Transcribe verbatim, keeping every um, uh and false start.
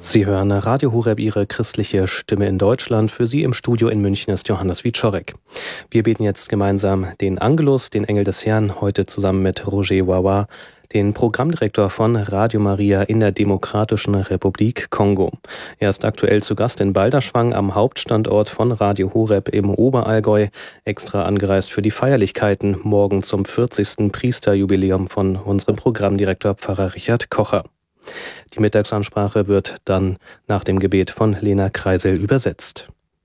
Sie hören Radio Horeb, Ihre christliche Stimme in Deutschland. Für Sie im Studio in München ist Johannes Wieczorek. Wir beten jetzt gemeinsam den Angelus, den Engel des Herrn, heute zusammen mit Roger Wawa, den Programmdirektor von Radio Maria in der Demokratischen Republik Kongo. Er ist aktuell zu Gast in Balderschwang am Hauptstandort von Radio Horeb im Oberallgäu, extra angereist für die Feierlichkeiten morgen zum vierzigsten Priesterjubiläum von unserem Programmdirektor Pfarrer Richard Kocher. Die Mittagsansprache wird dann nach dem Gebet von Lena Kreisel übersetzt.